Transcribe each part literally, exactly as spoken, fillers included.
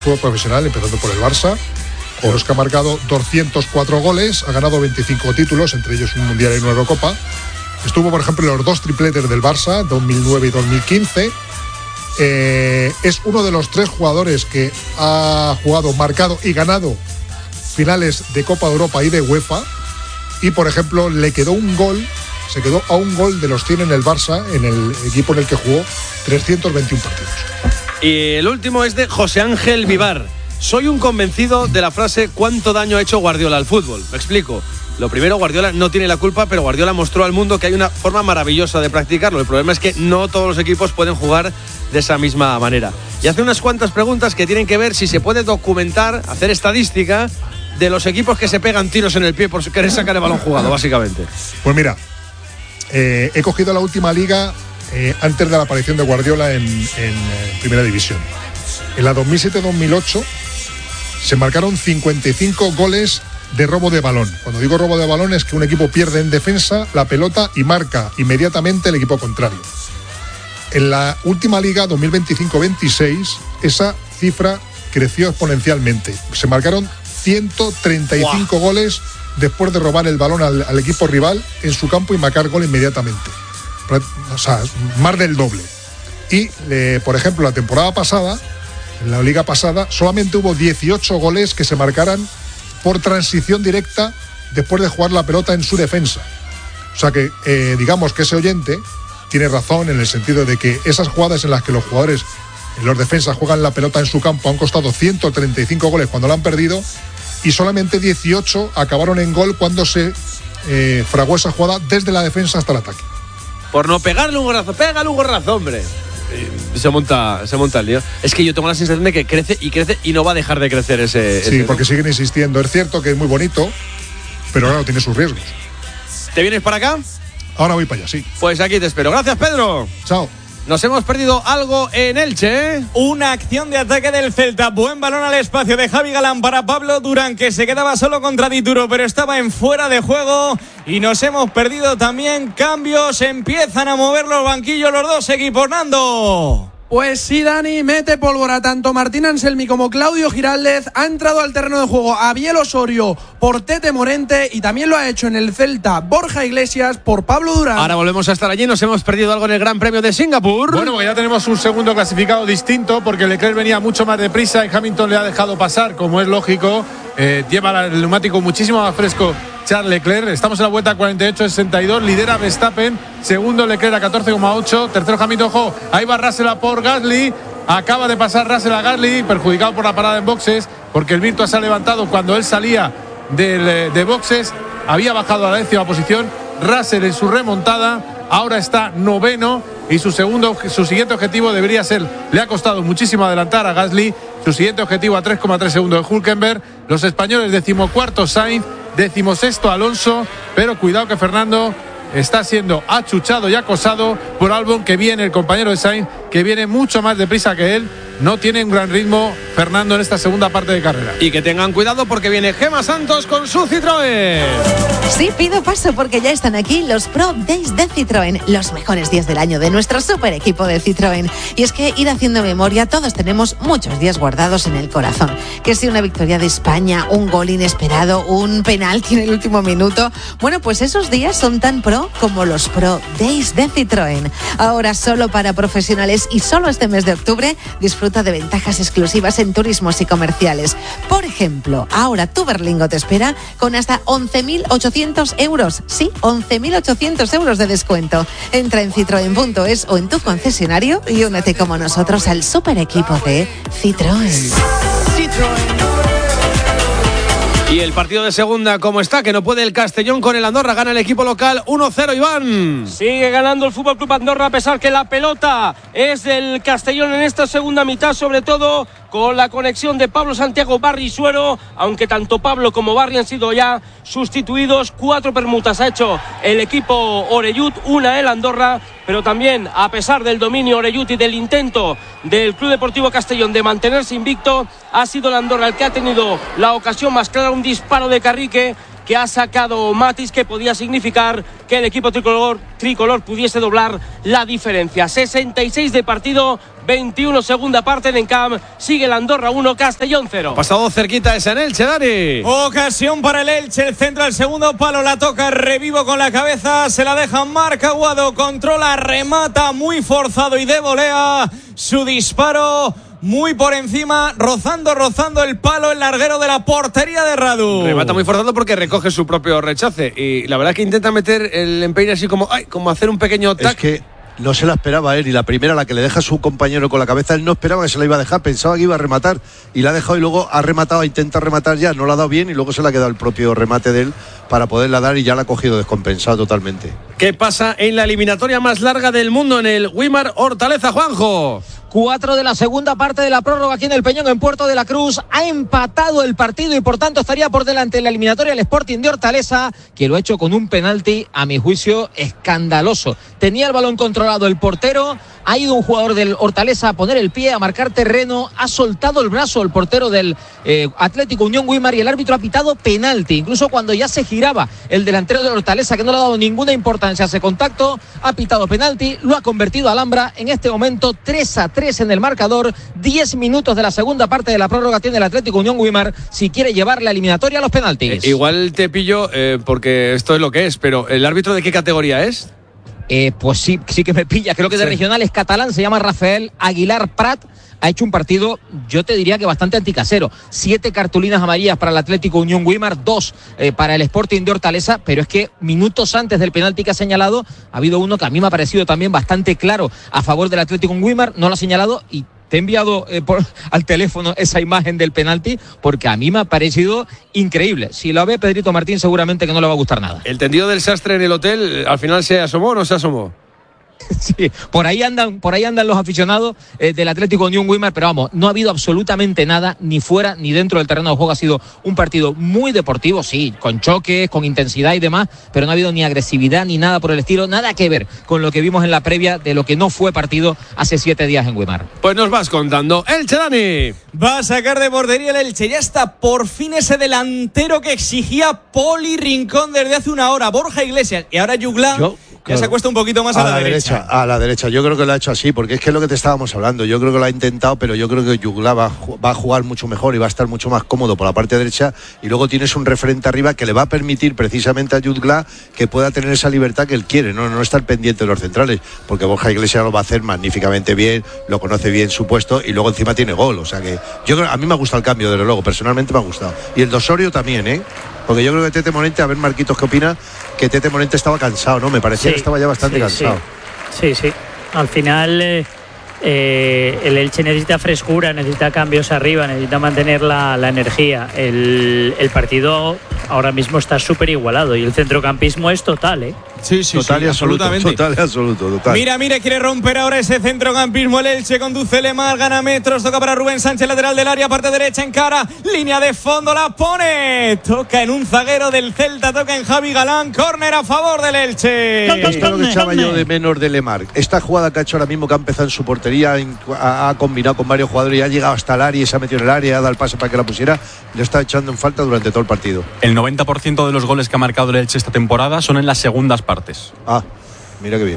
fútbol profesional, empezando por el Barça, con los que ha marcado doscientos cuatro goles, ha ganado veinticinco títulos, entre ellos un Mundial y una Eurocopa. Estuvo, por ejemplo, en los dos tripletes del Barça, dos mil nueve y dos mil quince. Eh, es uno de los tres jugadores que ha jugado, marcado y ganado finales de Copa de Europa y de UEFA. Y, por ejemplo, le quedó un gol, se quedó a un gol de los cien en el Barça, en el equipo en el que jugó trescientos veintiún partidos. Y el último es de José Ángel Vivar. Soy un convencido de la frase ¿cuánto daño ha hecho Guardiola al fútbol? Me explico. Lo primero, Guardiola no tiene la culpa, pero Guardiola mostró al mundo que hay una forma maravillosa de practicarlo. El problema es que no todos los equipos pueden jugar de esa misma manera. Y hace unas cuantas preguntas que tienen que ver si se puede documentar, hacer estadística de los equipos que se pegan tiros en el pie por querer sacar el balón jugado, básicamente. Pues mira, eh, he cogido la última liga eh, antes de la aparición de Guardiola en, en eh, Primera División. En la dos mil siete dos mil ocho se marcaron cincuenta y cinco goles de robo de balón. Cuando digo robo de balón es que un equipo pierde en defensa la pelota y marca inmediatamente el equipo contrario. En la última liga dos mil veinticinco veintiséis esa cifra creció exponencialmente. Se marcaron ciento treinta y cinco wow. goles después de robar el balón al, al equipo rival en su campo y marcar gol inmediatamente. O sea, más del doble. Y, eh, por ejemplo, la temporada pasada, en la liga pasada, solamente hubo dieciocho goles que se marcaran por transición directa después de jugar la pelota en su defensa. O sea que, eh, digamos que ese oyente tiene razón en el sentido de que esas jugadas en las que los jugadores, los defensas juegan la pelota en su campo, han costado ciento treinta y cinco goles cuando la han perdido y solamente dieciocho acabaron en gol cuando se eh, fraguó esa jugada desde la defensa hasta el ataque. Por no pegarle un gorrazo, pégale un gorrazo, hombre. Se monta, se monta el lío. Es que yo tengo la sensación de que crece y crece y no va a dejar de crecer ese. Sí, ese, porque ¿no? siguen insistiendo. Es cierto que es muy bonito, pero claro, tiene sus riesgos. ¿Te vienes para acá? Ahora voy para allá, sí. Pues aquí te espero. Gracias, Pedro. Chao. Nos hemos perdido algo en Elche, ¿eh? Una acción de ataque del Celta. Buen balón al espacio de Javi Galán para Pablo Durán, que se quedaba solo contra Dituro, pero estaba en fuera de juego. Y nos hemos perdido también cambios. Empiezan a mover los banquillos los dos equipos, Nando. Pues sí, Dani, mete pólvora. Tanto Martín Anselmi como Claudio Giraldez ha entrado al terreno de juego Abiel Osorio por Tete Morente y también lo ha hecho en el Celta Borja Iglesias por Pablo Durán. Ahora volvemos a estar allí. Nos hemos perdido algo en el Gran Premio de Singapur. Bueno, pues ya tenemos un segundo clasificado distinto porque Leclerc venía mucho más deprisa y Hamilton le ha dejado pasar, como es lógico. Eh, lleva el neumático muchísimo más fresco Charles Leclerc. Estamos en la vuelta cuarenta y ocho sesenta y dos. Lidera Verstappen. Segundo Leclerc a catorce coma ocho. Tercero Hamilton. Ojo, ahí va Russell a por Gasly. Acaba de pasar Russell a Gasly, perjudicado por la parada en boxes, porque el Virtua se ha levantado cuando él salía de, de boxes. Había bajado a la décima posición. Russell en su remontada ahora está noveno y su segundo, su siguiente objetivo debería ser, le ha costado muchísimo adelantar a Gasly, su siguiente objetivo a tres coma tres segundos de Hülkenberg. Los españoles decimocuarto Sainz, decimosexto Alonso, pero cuidado que Fernando está siendo achuchado y acosado por Albon, que viene, el compañero de Sainz, que viene mucho más deprisa que él. No tiene un gran ritmo Fernando en esta segunda parte de carrera. Y que tengan cuidado porque viene Gemma Santos con su Citroën. Sí, pido paso porque ya están aquí los Pro Days de Citroën, los mejores días del año de nuestro super equipo de Citroën. Y es que ir haciendo memoria, todos tenemos muchos días guardados en el corazón. Que si una victoria de España, un gol inesperado, un penalti en el último minuto. Bueno, pues esos días son tan pro como los Pro Days de Citroën. Ahora solo para profesionales y solo este mes de octubre disfruta de ventajas exclusivas en turismos y comerciales. Por ejemplo, ahora tu Berlingo te espera con hasta once mil ochocientos euros. Sí, once mil ochocientos euros de descuento. Entra en citroen punto es o en tu concesionario y únete como nosotros al super equipo de Citroën. Citroën. Y el partido de segunda, ¿cómo está? Que no puede el Castellón con el Andorra. Gana el equipo local uno cero, Iván. Sigue ganando el Fútbol Club Andorra a pesar que la pelota es del Castellón en esta segunda mitad, sobre todo con la conexión de Pablo Santiago, Barry y Suero, aunque tanto Pablo como Barry han sido ya sustituidos. Cuatro permutas ha hecho el equipo Orellut, una el Andorra, pero también a pesar del dominio Orellut y del intento del Club Deportivo Castellón de mantenerse invicto, ha sido el Andorra el que ha tenido la ocasión más clara, un disparo de Carrique que ha sacado Matis, que podía significar que el equipo tricolor, tricolor pudiese doblar la diferencia. sesenta y seis de partido, veintiuno, segunda parte en Encamp. Sigue el Andorra uno, Castellón cero. Ha pasado cerquita esa en Elche, Dani. Ocasión para el Elche, el centro al segundo palo, la toca Revivo con la cabeza, se la deja Marc Aguado, controla, remata muy forzado y de volea. Su disparo muy por encima, rozando, rozando el palo, el larguero de la portería de Radu. Remata muy forzado porque recoge su propio rechace y la verdad es que intenta meter el empeine así como, ay, como hacer un pequeño tac. Es que no se la esperaba él, y la primera, la que le deja a su compañero con la cabeza, él no esperaba que se la iba a dejar, pensaba que iba a rematar y la ha dejado, y luego ha rematado, intenta rematar ya, no la ha dado bien y luego se le ha quedado el propio remate de él para poderla dar y ya la ha cogido descompensado totalmente. ¿Qué pasa en la eliminatoria más larga del mundo en el Wimar Hortaleza, Juanjo? Cuatro de la segunda parte de la prórroga aquí en el Peñón, en Puerto de la Cruz. Ha empatado el partido y por tanto estaría por delante en la eliminatoria el Sporting de Hortaleza, que lo ha hecho con un penalti, a mi juicio, escandaloso. Tenía el balón controlado el portero, ha ido un jugador del Hortaleza a poner el pie, a marcar terreno, ha soltado el brazo el portero del eh, Atlético Unión Wimar y el árbitro ha pitado penalti. Incluso cuando ya se giraba el delantero del Hortaleza, que no le ha dado ninguna importancia a ese contacto, ha pitado penalti, lo ha convertido a Alhambra. En este momento tres a tres en el marcador, diez minutos de la segunda parte de la prórroga tiene el Atlético Unión Wimar si quiere llevar la eliminatoria a los penaltis. Eh, igual te pillo eh, porque esto es lo que es, pero ¿el árbitro de qué categoría es? Eh, pues sí, sí que me pilla, creo que de sí. regional es catalán, se llama Rafael Aguilar Prat. Ha hecho un partido, yo te diría que bastante anticasero. Siete cartulinas amarillas para el Atlético Unión Wimar, dos eh, para el Sporting de Hortaleza, pero es que minutos antes del penalti que ha señalado, ha habido uno que a mí me ha parecido también bastante claro a favor del Atlético Unión Wimar, no lo ha señalado y te he enviado eh, por, al teléfono esa imagen del penalti porque a mí me ha parecido increíble. Si lo ve Pedrito Martín seguramente que no le va a gustar nada. El tendido del sastre en el hotel, ¿al final se asomó o no se asomó? Sí, por ahí andan, por ahí andan los aficionados eh, del Atlético Unión Wimar, pero vamos, no ha habido absolutamente nada, ni fuera ni dentro del terreno de juego. Ha sido un partido muy deportivo, sí, con choques, con intensidad y demás, pero no ha habido ni agresividad ni nada por el estilo, nada que ver con lo que vimos en la previa de lo que no fue partido hace siete días en Wimar. Pues nos vas contando. Elche, Dani. Va a sacar de portería el Elche, ya está por fin ese delantero que exigía Poli Rincón desde hace una hora, Borja Iglesias, y ahora Jugla ya claro, se acuesta un poquito más a, a la, la derecha. derecha. A la derecha, yo creo que lo ha hecho así, porque es que es lo que te estábamos hablando. Yo creo que lo ha intentado, pero yo creo que Jugla va, va a jugar mucho mejor y va a estar mucho más cómodo por la parte derecha. Y luego tienes un referente arriba que le va a permitir precisamente a Jugla que pueda tener esa libertad que él quiere, no, no estar pendiente de los centrales, porque Borja Iglesias lo va a hacer magníficamente bien, lo conoce bien su puesto y luego encima tiene gol. O sea que yo creo, a mí me ha gustado el cambio, desde luego, personalmente me ha gustado. Y el de Osorio también, ¿eh? Porque yo creo que Tete Morente, a ver Marquitos qué opina, que Tete Morente estaba cansado, ¿no? Me parecía sí, que estaba ya bastante sí, cansado. Sí, sí. sí. Al final eh, eh, el Elche necesita frescura, necesita cambios arriba, necesita mantener la, la energía. El, el partido ahora mismo está súper igualado y el centrocampismo es total, ¿eh? Sí, sí, total sí, y absoluto, absolutamente. Total y absoluto, total. Mira, mira, quiere romper ahora ese centrocampismo. El Elche conduce Lemar, gana metros, toca para Rubén Sánchez, lateral del área, parte derecha, encara, línea de fondo, la pone. Toca en un zaguero del Celta, toca en Javi Galán, córner a favor del Elche. Esto es lo que echaba yo de menos de Lemar. Esta jugada que ha hecho ahora mismo, que ha empezado en su portería, ha, ha combinado con varios jugadores y ha llegado hasta el área y se ha metido en el área, ha dado el pase para que la pusiera, le está echando en falta durante todo el partido. El noventa por ciento de los goles que ha marcado el Elche esta temporada son en las segundas partes. Ah, mira qué bien.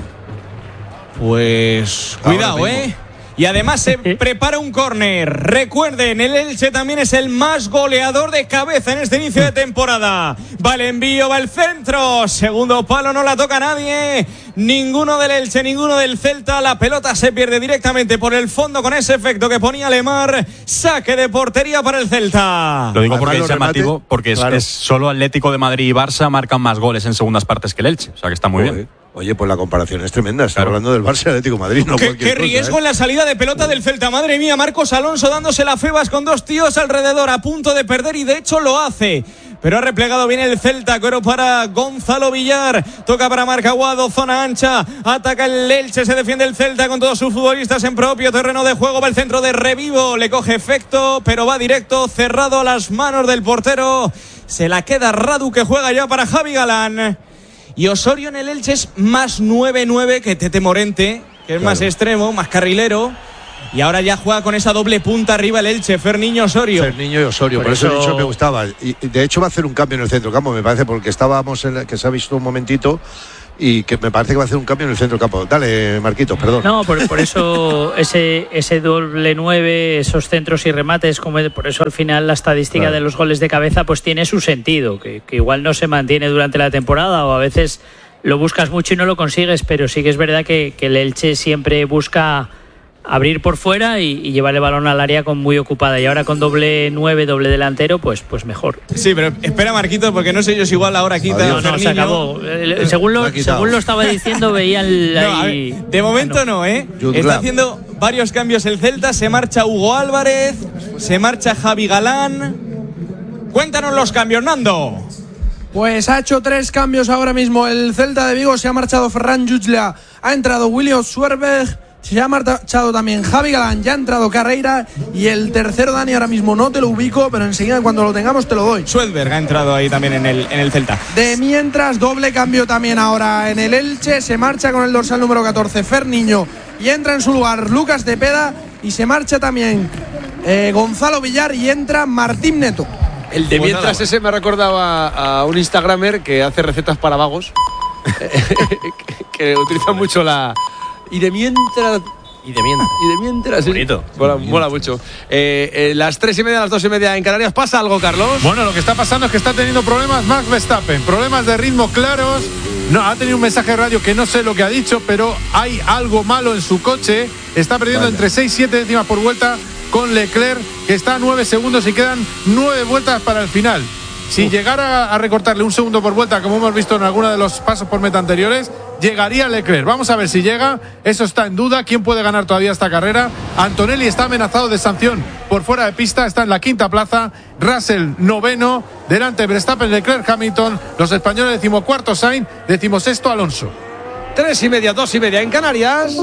Pues cuidado, ¿eh? Y además se prepara un córner. Recuerden, el Elche también es el más goleador de cabeza en este inicio de temporada. Va el envío, va el centro. Segundo palo, no la toca nadie. Ninguno del Elche, ninguno del Celta. La pelota se pierde directamente por el fondo con ese efecto que ponía Lemar. Saque de portería para el Celta. Lo digo porque es llamativo, porque es, claro. es solo Atlético de Madrid y Barça marcan más goles en segundas partes que el Elche. O sea que está muy Oye. bien. Oye, pues la comparación es tremenda. Está claro. hablando del Barça y Atlético de Madrid. No qué qué riesgo cosa, ¿eh? en la salida de pelota del Celta. Madre mía, Marcos Alonso dándose la febas con dos tíos alrededor, a punto de perder y de hecho lo hace. Pero ha replegado bien el Celta, cuero para Gonzalo Villar, toca para Marc Aguado, zona ancha, ataca el Elche, se defiende el Celta con todos sus futbolistas en propio terreno de juego, va el centro de Revivo, le coge efecto, pero va directo, cerrado a las manos del portero, se la queda Radu que juega ya para Javi Galán. Y Osorio en el Elche es más nueve nueve que Tete Morente, que es claro. más extremo, más carrilero. Y ahora ya juega con esa doble punta arriba el Elche, Ferniño Osorio. Ferniño y Osorio, por, por eso he dicho que me gustaba. Y de hecho va a hacer un cambio en el centro campo, me parece, porque estábamos en la, que se ha visto un momentito y que me parece que va a hacer un cambio en el centro del campo. Dale, Marquitos, perdón. No, por, por eso ese, ese doble nueve, esos centros y remates, como es, por eso al final la estadística claro. de los goles de cabeza pues tiene su sentido, que, que igual no se mantiene durante la temporada o a veces lo buscas mucho y no lo consigues, pero sí que es verdad que, que el Elche siempre busca abrir por fuera y, y llevar el balón al área con muy ocupada, y ahora con doble nueve, doble delantero, pues, pues mejor. Sí, pero espera, Marquitos, porque no sé yo si igual ahora quita. No, no, se acabó. Según lo, según lo estaba diciendo, veía el. No, ahí... ver, de momento ah, no. no, ¿eh? Jude Está Glab. haciendo varios cambios el Celta. Se marcha Hugo Álvarez, se marcha Javi Galán. Cuéntanos los cambios, Nando. Pues ha hecho tres cambios ahora mismo el Celta de Vigo. Se ha marchado Ferran Jutla, ha entrado William Swerberg. Se ha marchado también Javi Galán, ya ha entrado Carreira y el tercero, Dani, ahora mismo no te lo ubico, pero enseguida cuando lo tengamos te lo doy. Schuelberg ha entrado ahí también en el, en el Celta. De mientras, doble cambio también ahora en el Elche, se marcha con el dorsal número catorce Fer Niño y entra en su lugar Lucas Tepeda y se marcha también eh, Gonzalo Villar y entra Martín Neto. El de mientras ese me recordaba a un instagramer que hace recetas para vagos que, que utiliza mucho la... Y de mientras... Y de mientras. Y de mientras, sí. Bonito. Mola, mola mucho. Eh, eh, las tres y media, las dos y media en Canarias. ¿Pasa algo, Carlos? Bueno, lo que está pasando es que está teniendo problemas Max Verstappen. Problemas de ritmo claros. No, ha tenido un mensaje de radio que no sé lo que ha dicho, pero hay algo malo en su coche. Está perdiendo vale. entre seis y siete décimas por vuelta con Leclerc, que está a nueve segundos y quedan nueve vueltas para el final. Si Uf. llegara a recortarle un segundo por vuelta, como hemos visto en alguno de los pasos por meta anteriores, llegaría Leclerc. Vamos a ver si llega. Eso está en duda. ¿Quién puede ganar todavía esta carrera? Antonelli está amenazado de sanción por fuera de pista. Está en la quinta plaza. Russell noveno. Delante Verstappen, Leclerc, Hamilton. Los españoles decimocuarto Sainz. Decimosexto Alonso. Tres y media, dos y media en Canarias.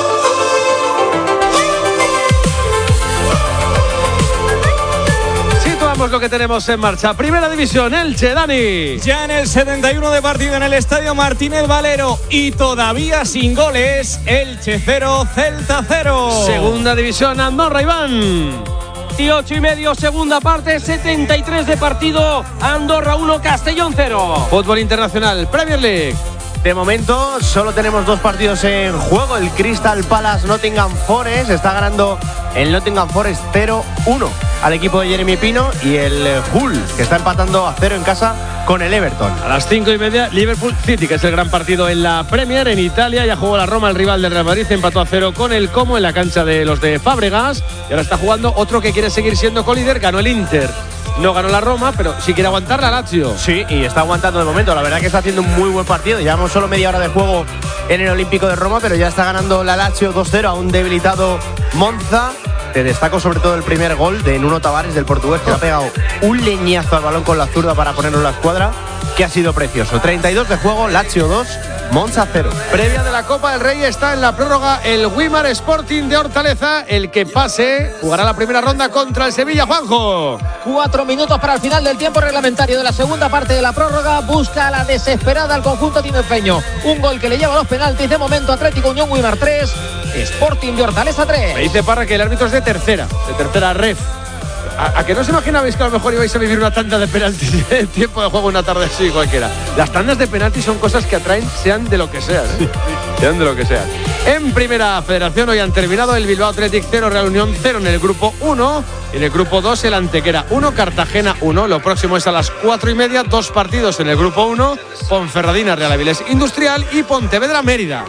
Lo que tenemos en marcha. Primera división, Elche, Dani. Ya en el setenta y uno de partido en el estadio Martínez Valero y todavía sin goles. Elche cero, Celta cero. Segunda división, Andorra, Iván. dieciocho y medio, segunda parte, setenta y tres de partido. Andorra uno, Castellón cero. Fútbol internacional, Premier League. De momento solo tenemos dos partidos en juego. El Crystal Palace Nottingham Forest está ganando el Nottingham Forest cero uno al equipo de Jeremy Pino, y el Hull, que está empatando a cero en casa con el Everton. A las cinco y media, Liverpool City, que es el gran partido en la Premier. En Italia ya jugó la Roma, el rival del Real Madrid, empató a cero con el Como en la cancha de los de Fábregas, y ahora está jugando otro que quiere seguir siendo colíder. Ganó el Inter. No ganó la Roma, pero sí quiere aguantar la Lazio. Sí, y está aguantando de momento. La verdad que está haciendo un muy buen partido. Llevamos solo media hora de juego en el Olímpico de Roma, pero ya está ganando la Lazio dos cero a un debilitado Monza. Te destaco sobre todo el primer gol de Nuno Tavares, del portugués, que le ha pegado un leñazo al balón con la zurda para ponerlo en la escuadra, que ha sido precioso. treinta y dos de juego, Lazio dos, Monza cero. Previa de la Copa del Rey está en la prórroga el Wimar Sporting de Hortaleza. El que pase jugará la primera ronda contra el Sevilla. Juanjo. Cuatro minutos para el final del tiempo reglamentario de la segunda parte de la prórroga. Busca a la desesperada al conjunto tinerfeño. Un gol que le lleva a los penaltis. De momento Atlético Unión Wimar tres, Sporting de Hortaleza tres. Me dice Parra que el árbitro es de tercera, de tercera ref. ¿A, a que no os imaginabais que a lo mejor ibais a vivir una tanda de penaltis en tiempo de juego una tarde así cualquiera? Las tandas de penaltis son cosas que atraen, sean de lo que sean, ¿eh? Sean de lo que sean. En primera federación hoy han terminado el Bilbao Athletic cero, Real Unión cero en el grupo uno. En el grupo dos el Antequera uno, Cartagena uno. Lo próximo es a las cuatro y media, dos partidos en el grupo uno. Ponferradina, Real Avilés Industrial y Pontevedra Mérida.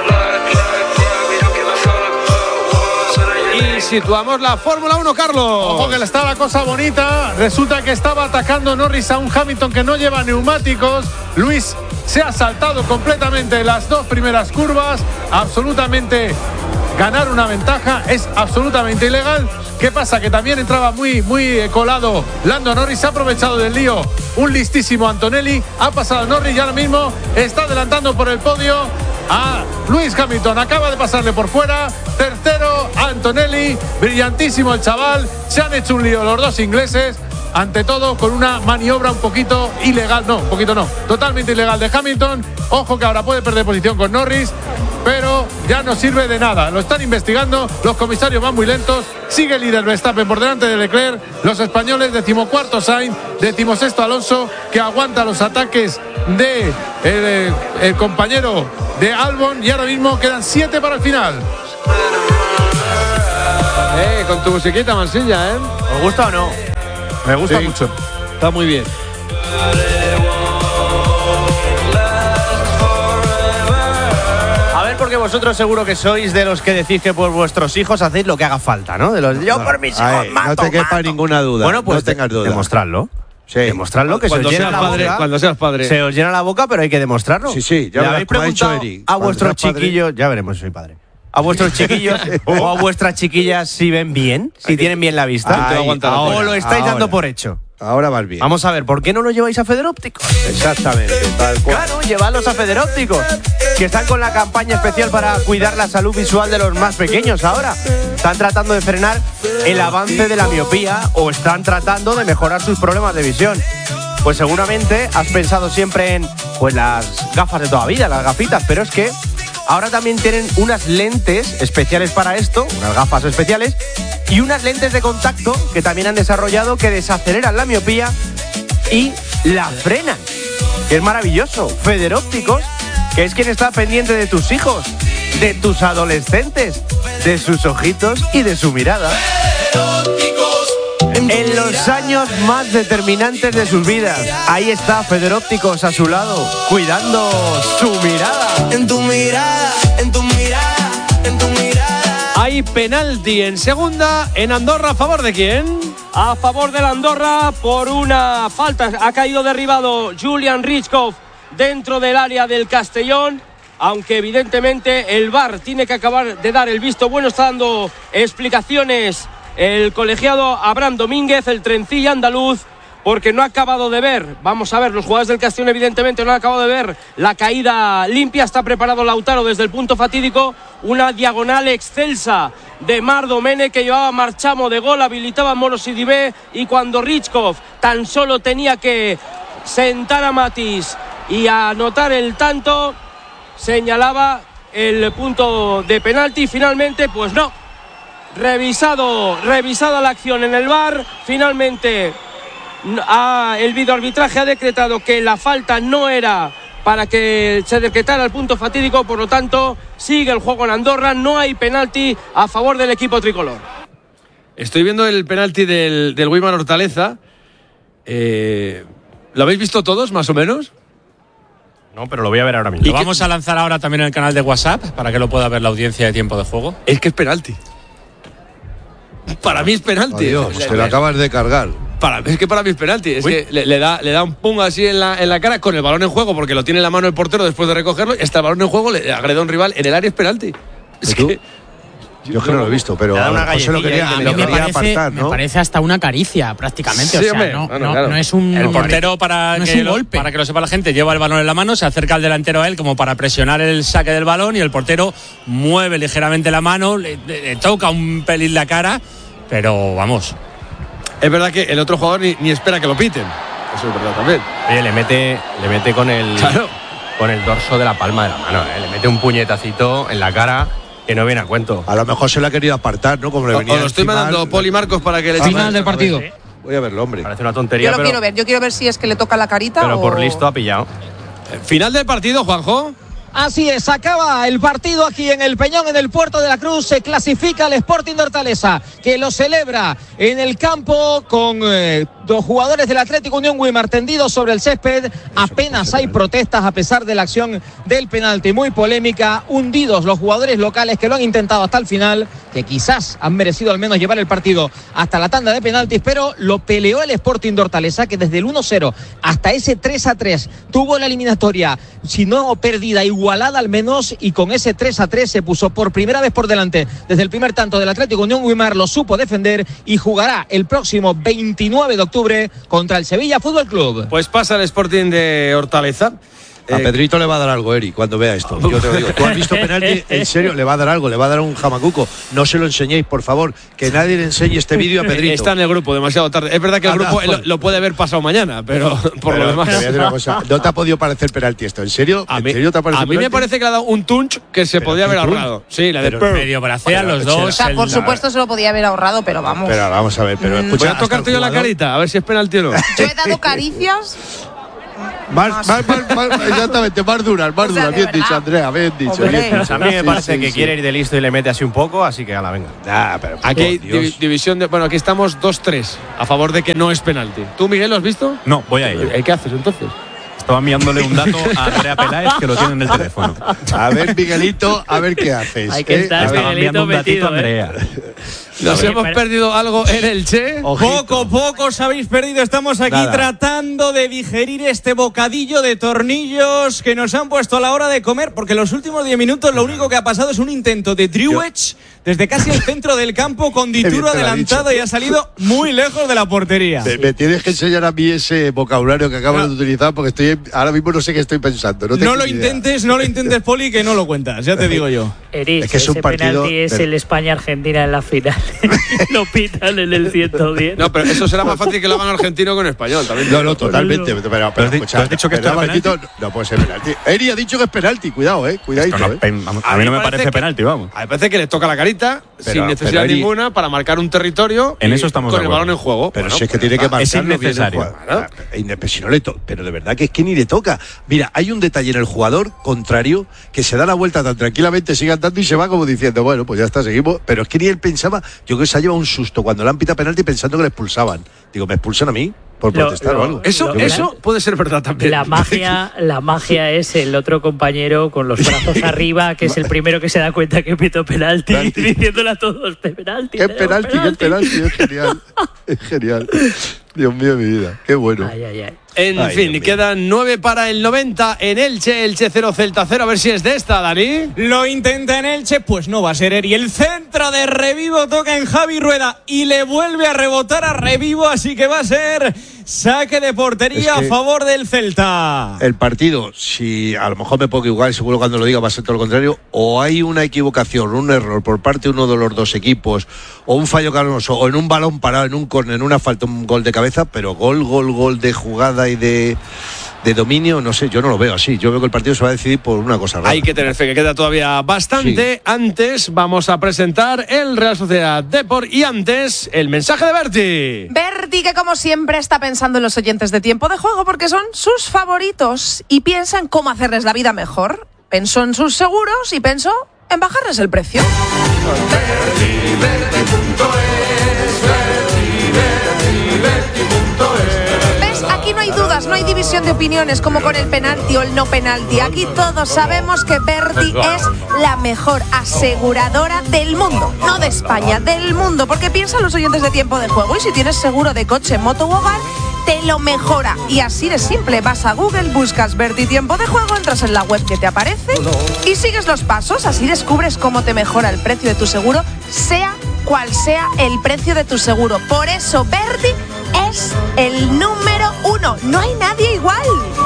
Y situamos la Fórmula uno, Carlos. Ojo que le está la cosa bonita. Resulta que estaba atacando Norris a un Hamilton que no lleva neumáticos. Luis se ha saltado completamente las dos primeras curvas. Absolutamente ganar una ventaja es absolutamente ilegal. ¿Qué pasa? Que también entraba muy, muy colado Lando Norris. Se ha aprovechado del lío un listísimo Antonelli. Ha pasado Norris y ahora mismo está adelantando por el podio a Luis Hamilton. Acaba de pasarle por fuera. Tercero Antonelli, brillantísimo el chaval. Se han hecho un lío los dos ingleses. ante todo con una maniobra un poquito ilegal, no, un poquito no, totalmente ilegal de Hamilton. Ojo que ahora puede perder posición con Norris, pero ya no sirve de nada. Lo están investigando, los comisarios van muy lentos. Sigue el líder Verstappen por delante de Leclerc. Los españoles, decimocuarto Sainz, decimosexto Alonso, que aguanta los ataques de el, el compañero de Albon. Y ahora mismo quedan siete para el final. Eh, con tu musiquita, Mansilla, ¿eh? ¿Os gusta o no? Me gusta Sí, mucho. Está muy bien. A ver, porque vosotros seguro que sois de los que decís que por vuestros hijos hacéis lo que haga falta, ¿no? De los yo por mis hijos Ay, mato, no te quepa mato. ninguna duda. Bueno, pues no tengas duda. Demostradlo. Sí. Demostradlo, que se os Cuando llena seas la padre, boca. cuando seas padre. Se os llena la boca, pero hay que demostrarlo. Sí, sí, ya ¿Le verás habéis cómo ha dicho preguntado Eric. a Cuando vuestros seas padre- chiquillos? Ya veremos si soy padre. A vuestros chiquillos o a vuestras chiquillas si ven bien, si tienen bien la vista. Ay, o ahora, lo estáis ahora. dando por hecho. Ahora vas bien. Vamos a ver, ¿por qué no lo lleváis a Federópticos? Exactamente, tal cual. Claro, llevadlos a Federópticos, que están con la campaña especial para cuidar la salud visual de los más pequeños ahora. Están tratando de frenar el avance de la miopía o están tratando de mejorar sus problemas de visión. Pues seguramente has pensado siempre en pues las gafas de toda la vida, las gafitas, pero es que ahora también tienen unas lentes especiales para esto, unas gafas especiales, y unas lentes de contacto que también han desarrollado que desaceleran la miopía y la frenan. Que es maravilloso. Federópticos, que es quien está pendiente de tus hijos, de tus adolescentes, de sus ojitos y de su mirada. En los años más determinantes de sus vidas, ahí está Federópticos a su lado, cuidando su mirada. En tu mirada, en tu mirada, en tu mirada. Hay penalti en segunda en Andorra. ¿A favor de quién? A favor del Andorra por una falta. Ha caído derribado Julian Richkov dentro del área del Castellón. Aunque evidentemente el V A R tiene que acabar de dar el visto bueno. Está dando explicaciones el colegiado Abraham Domínguez, el trencilla andaluz, porque no ha acabado de ver, vamos a ver, los jugadores del Castellón evidentemente no han acabado de ver la caída limpia. Está preparado Lautaro desde el punto fatídico, una diagonal excelsa de Mar Domene que llevaba Marchamo de gol, habilitaba a Morosidibé, y cuando Richkov tan solo tenía que sentar a Matis y anotar el tanto, señalaba el punto de penalti. Finalmente, pues no. Revisado, revisada la acción en el V A R, finalmente ha, el videoarbitraje ha decretado que la falta no era para que se decretara el punto fatídico, por lo tanto sigue el juego en Andorra, no hay penalti a favor del equipo tricolor. Estoy viendo el penalti del, del Weimar Hortaleza. Eh, ¿Lo habéis visto todos, más o menos? No, pero lo voy a ver ahora mismo. Lo vamos a lanzar ahora también en el canal de WhatsApp para que lo pueda ver la audiencia de Tiempo de Juego. Es que es penalti. Para mí es penalti. Adiós, pues te lo acabas de cargar. Para, es que para mí es penalti. Es Uy. que le, le da, le da un pum así en la, en la cara con el balón en juego, porque lo tiene en la mano el portero después de recogerlo. Está el balón en juego, le agrede a un rival en el área, es penalti. Es tú? que, Yo es que no lo he visto, pero a lo mejor se lo quería, A mí lo me quería parece, apartar, ¿no? me parece hasta una caricia, prácticamente. Sí, o sea, hombre, no, bueno, no- claro. no es un. El portero, para, no es que un lo, golpe. para que lo sepa la gente, lleva el balón en la mano, se acerca al delantero a él como para presionar el saque del balón y el portero mueve ligeramente la mano, le, le- le toca un pelín la cara, pero vamos. es verdad que el otro jugador ni, ni espera que lo piten. Eso es verdad también. Oye, le mete, le mete con el Claro. con el dorso de la palma de la mano, ¿eh? Le mete un puñetacito en la cara que no viene a cuento. A lo mejor se lo ha querido apartar, ¿no? Como le O, venía o lo estoy encima. mandando Poli Marcos para que le eche- Final del partido. Voy a verlo, hombre. Parece una tontería, Yo lo pero, quiero ver, yo quiero ver si es que le toca la carita pero o… por listo ha pillado. Final del partido, Juanjo. Así es, acaba el partido aquí en el Peñón, en el Puerto de la Cruz. Se clasifica el Sporting de Hortaleza, que lo celebra en el campo con eh, dos jugadores del Atlético Unión Weimar tendidos sobre el césped. Apenas hay protestas a pesar de la acción del penalti, muy polémica. Hundidos los jugadores locales que lo han intentado hasta el final, que quizás han merecido al menos llevar el partido hasta la tanda de penaltis, pero lo peleó el Sporting de Hortaleza, que desde el uno cero hasta ese tres a tres tuvo la eliminatoria, si no perdida, igualada al menos, y con ese tres a tres se puso por primera vez por delante desde el primer tanto del Atlético Unión Weimar. Lo supo defender y jugará el próximo veintinueve de octubre contra el Sevilla Fútbol Club. Pues pasa el Sporting de Hortaleza. A Pedrito le va a dar algo, Eri, cuando vea esto. Yo te lo digo. Tú has visto penalti, en serio, le va a dar algo, le va a dar un jamacuco. No se lo enseñéis, por favor. Que nadie le enseñe este vídeo a Pedrito. Está en el grupo demasiado tarde. Es verdad que el Anda, grupo por... lo, lo puede haber pasado mañana, pero por pero, lo demás. Te voy a decir una cosa. ¿No te ha podido parecer penalti esto? ¿En serio? A ¿En mí, serio te ha parecido a mí me penalti? parece que le ha dado un tunch que se podía haber ahorrado. Sí, la de pero medio bracean los dos. O sea, por supuesto se lo podía haber ahorrado, pero vamos. Pero vamos a ver, pero escucha. ¿Voy a tocarte yo la carita? A ver si es penalti o no. Yo he dado caricias. Más, más, más, más, exactamente, más duras, más O sea, duras. Bien verdad. dicho, Andrea, bien dicho. Hombre. Bien dicho. Pues a mí me Sí, parece sí, que sí. quiere ir de listo y le mete así un poco, así que ala, venga. Ah, pero, Aquí hay por Dios. divi- división de. Bueno, aquí estamos dos tres a favor de que no es penalti. ¿Tú, Miguel, lo has visto? No, voy a ello. ¿Eh, ¿Qué haces entonces? Estaba enviándole un dato a Andrea Peláez que lo tiene en el teléfono. A ver, Miguelito, a ver qué haces. Hay que ¿eh? estar Estaba enviando un datito a metido, Andrea. Nos Oye, hemos pero- perdido algo en el Che. Poco, poco os habéis perdido. Estamos aquí Nada. tratando de digerir este bocadillo de tornillos que nos han puesto a la hora de comer, porque en los últimos diez minutos lo único que ha pasado es un intento de Driwech desde casi el centro del campo con Qué bien Dituro te lo ha adelantado dicho. y ha salido muy lejos de la portería. Me, me tienes que enseñar a mí ese vocabulario que acabas de utilizar porque estoy ahora mismo no sé qué estoy pensando. No, tengo No lo ni idea. intentes, no lo intentes, Poli, que no lo cuentas, ya te digo yo. Erich, Es que es un ese partido penalti es de- el España-Argentina en la final. Lo pitan en el ciento diez. No, pero eso será más fácil que lo hagan argentino que en español. También. No, no, totalmente. Pero, pero, ¿Tú has di- escucha, tú has dicho que esto ¿verdad, era penalti? Marquito? No puede ser penalti. Eri ha dicho que es penalti. Cuidado, eh. Cuidadito, Esto no, eh. pen- vamos, A a mí mí no me me parece parece que- penalti, vamos. A mí me parece que le toca la carita Pero- sin necesidad pero, Eri- ninguna para marcar un territorio En y eso estamos con de el acuerdo. balón en juego. Pero Bueno, si es que pues tiene ya que está. marcarlo bien el innecesario. jugador. Ah, ine- si no le to- pero de verdad que es que ni le toca. Mira, hay un detalle en el jugador contrario que se da la vuelta tan tranquilamente, sigue andando y se va como diciendo, bueno, pues ya está, seguimos. Pero es que ni él pensaba, yo creo que se ha llevado un susto cuando le han pitado penalti pensando que le expulsaban. Digo, ¿me expulsan a mí? Por Lo- protestar lo- o algo. Eso, Lo- eso puede ser verdad también. La magia, la magia es el otro compañero con los brazos arriba, que es el primero que se da cuenta que pito penalti, Penalti. diciéndole a todos, penalti. Qué tenemos penalti, qué penalti, es genial. Es genial. Dios mío, mi vida. Qué bueno. Ay, ay, ay. En Ay, fin, Dios mío. quedan nueve para el noventa en Elche, Elche cero, Celta cero. A ver si es de esta, Dani. Lo intenta en Elche, pues no va a ser Eri. El centro de Revivo toca en Javi Rueda y le vuelve a rebotar a Revivo, así que va a ser saque de portería Es que- a favor del Celta. El partido, si a lo mejor me puedo equivocar, seguro cuando lo diga va a ser todo lo contrario, o hay una equivocación, un error por parte de uno de los dos equipos, o un fallo canoso, o en un balón parado, en un córner, en una falta, un gol de cabeza, pero gol, gol, gol de jugada y de, de dominio, no sé, yo no lo veo así. Yo veo que el partido se va a decidir por una cosa rara. Hay que tener fe, que queda todavía bastante. Antes vamos a presentar el Real Sociedad Depor y antes el mensaje de Berti. Berti, que como siempre está pensando en los oyentes de Tiempo de Juego porque son sus favoritos y piensa en cómo hacerles la vida mejor. Pensó en sus seguros y pensó en bajarles el precio. ¿Ves? Aquí no hay dudas, no hay división de opiniones como con el penalti o el no penalti. Aquí todos sabemos que Berti es la mejor aseguradora del mundo. No de España, del mundo. Porque piensa en los oyentes de Tiempo de Juego y si tienes seguro de coche, moto u hogar, te lo mejora. Y así de simple, vas a Google, buscas Berti Tiempo de Juego, entras en la web que te aparece y sigues los pasos. Así descubres cómo te mejora el precio de tu seguro, sea cual sea el precio de tu seguro. Por eso Berti es el número uno. No hay nadie igual.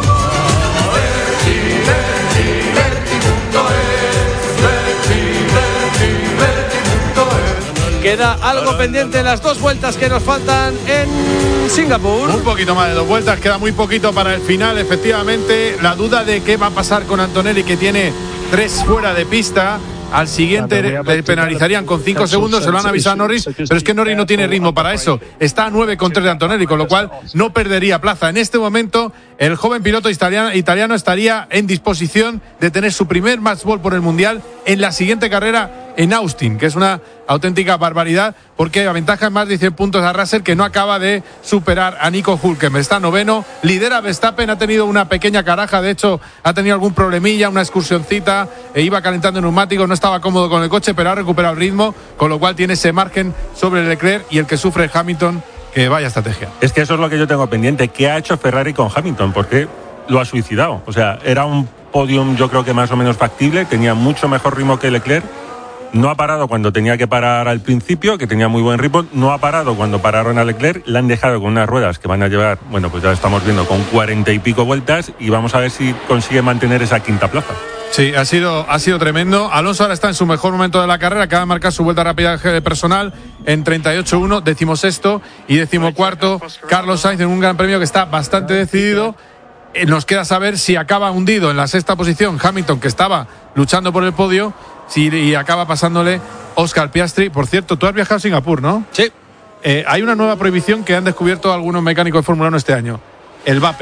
Queda algo pendiente en las dos vueltas que nos faltan en Singapur. Un poquito más de dos vueltas, queda muy poquito para el final, efectivamente. La duda de qué va a pasar con Antonelli, que tiene tres fuera de pista. Al siguiente le penalizarían con cinco segundos, se lo han avisado a Norris, pero es que Norris no tiene ritmo para eso. Está a nueve con tres de Antonelli, con lo cual no perdería plaza. En este momento, el joven piloto italiano, italiano estaría en disposición de tener su primer match ball por el Mundial en la siguiente carrera en Austin, que es una auténtica barbaridad, porque aventaja en más de cien puntos a Russell, que no acaba de superar a Nico Hülkenberg. Está noveno, lidera Verstappen, ha tenido una pequeña caraja, de hecho ha tenido algún problemilla, una excursioncita, e iba calentando neumáticos, no estaba cómodo con el coche, pero ha recuperado el ritmo, con lo cual tiene ese margen sobre Leclerc y el que sufre es Hamilton, que vaya estrategia. Es que eso es lo que yo tengo pendiente. ¿Qué ha hecho Ferrari con Hamilton? Porque lo ha suicidado. O sea, era un podium yo creo que más o menos factible, tenía mucho mejor ritmo que Leclerc No ha parado cuando tenía que parar al principio, que tenía muy buen ritmo. No ha parado cuando pararon a Leclerc. Le han dejado con unas ruedas que van a llevar, bueno, pues ya estamos viendo, con cuarenta y pico vueltas. Y vamos a ver si consigue mantener esa quinta plaza. Sí, ha sido, ha sido tremendo. Alonso ahora está en su mejor momento de la carrera, acaba de marcar su vuelta rápida personal en treinta y ocho uno, decimosexto y decimocuarto. Carlos Sainz en un gran premio que está bastante decidido. Eh, nos queda saber si acaba hundido en la sexta posición Hamilton, que estaba luchando por el podio, si, y acaba pasándole Oscar Piastri. Por cierto, tú has viajado a Singapur, ¿no? Sí. Eh, hay una nueva prohibición que han descubierto algunos mecánicos de Fórmula uno este año: el vapor.